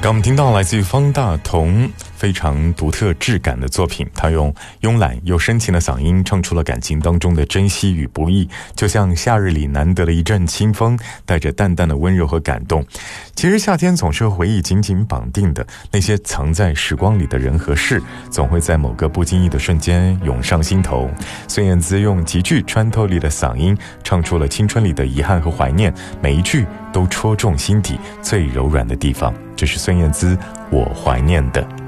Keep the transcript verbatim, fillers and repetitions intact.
刚我们听到来自于方大同非常独特质感的作品，他用慵懒又深情的嗓音唱出了感情当中的珍惜与不易，就像夏日里难得的一阵清风，带着淡淡的温柔和感动。其实夏天总是和回忆紧紧绑定的，那些藏在时光里的人和事，总会在某个不经意的瞬间涌上心头。孙燕姿用极具穿透力的嗓音唱出了青春里的遗憾和怀念，每一句都戳中心底最柔软的地方。这是孙燕姿我怀念的。